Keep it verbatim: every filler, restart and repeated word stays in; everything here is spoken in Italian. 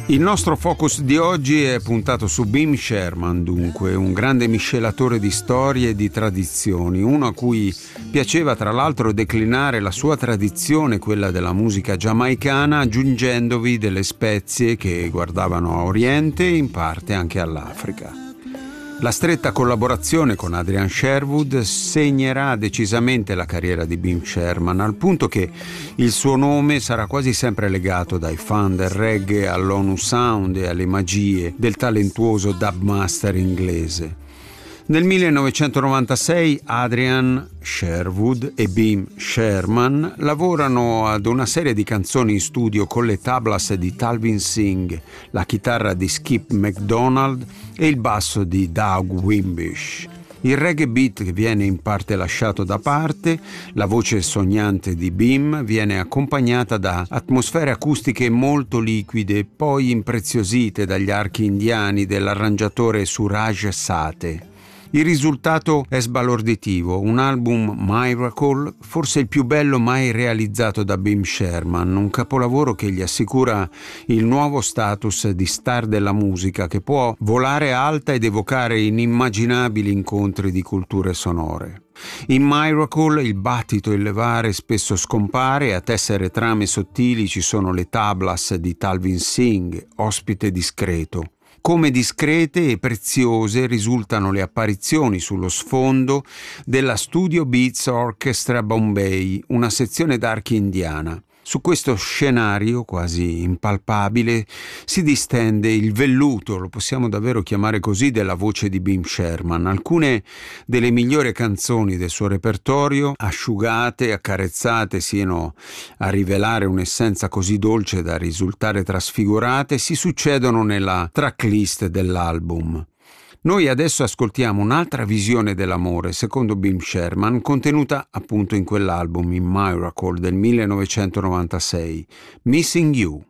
Il nostro focus di oggi è puntato su Bim Sherman, dunque, un grande miscelatore di storie e di tradizioni, uno a cui piaceva tra l'altro declinare la sua tradizione, quella della musica giamaicana, aggiungendovi delle spezie che guardavano a Oriente e in parte anche all'Africa. La stretta collaborazione con Adrian Sherwood segnerà decisamente la carriera di Bim Sherman, al punto che il suo nome sarà quasi sempre legato dai fan del reggae all'Onu Sound e alle magie del talentuoso dubmaster inglese. Nel millenovecentonovantasei Adrian Sherwood e Bim Sherman lavorano ad una serie di canzoni in studio con le tablas di Talvin Singh, la chitarra di Skip McDonald e il basso di Doug Wimbish. Il reggae beat che viene in parte lasciato da parte, la voce sognante di Bim viene accompagnata da atmosfere acustiche molto liquide, poi impreziosite dagli archi indiani dell'arrangiatore Suraj Sate. Il risultato è sbalorditivo, un album Miracle, forse il più bello mai realizzato da Bim Sherman, un capolavoro che gli assicura il nuovo status di star della musica che può volare alta ed evocare inimmaginabili incontri di culture sonore. In Miracle il battito e il levare spesso scompare e a tessere trame sottili ci sono le tablas di Talvin Singh, ospite discreto. Come discrete e preziose risultano le apparizioni sullo sfondo della Studio Beats Orchestra Bombay, una sezione d'archi indiana. Su questo scenario quasi impalpabile si distende il velluto, lo possiamo davvero chiamare così, della voce di Bim Sherman. Alcune delle migliori canzoni del suo repertorio, asciugate, accarezzate, sino a rivelare un'essenza così dolce da risultare trasfigurate, si succedono nella tracklist dell'album. Noi adesso ascoltiamo un'altra visione dell'amore, secondo Bim Sherman, contenuta appunto in quell'album, in Miracle del millenovecentonovantasei, Missing You.